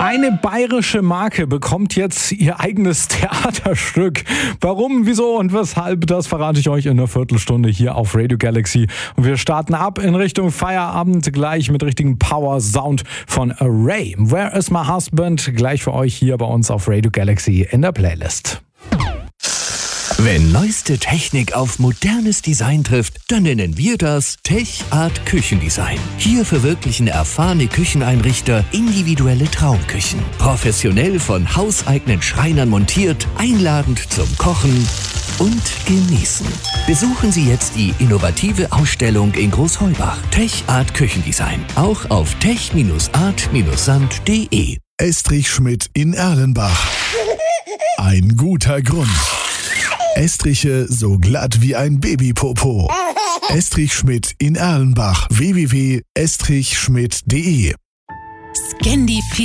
Eine bayerische Marke bekommt jetzt ihr eigenes Theaterstück. Warum, wieso und weshalb, das verrate ich euch in einer Viertelstunde hier auf Radio Galaxy. Und wir starten ab in Richtung Feierabend, gleich mit richtigem Power-Sound von Array. Where is my husband? Gleich für euch hier bei uns auf Radio Galaxy in der Playlist. Wenn neueste Technik auf modernes Design trifft, dann nennen wir das Tech Art Küchendesign. Hier verwirklichen erfahrene Kücheneinrichter individuelle Traumküchen. Professionell von hauseigenen Schreinern montiert, einladend zum Kochen und Genießen. Besuchen Sie jetzt die innovative Ausstellung in Großheubach. Tech Art Küchendesign. Auch auf tech-art-sand.de. Estrich Schmidt in Erlenbach. Ein guter Grund. Estriche so glatt wie ein Babypopo. Estrich Schmidt in Erlenbach. www.estrichschmidt.de. Scandi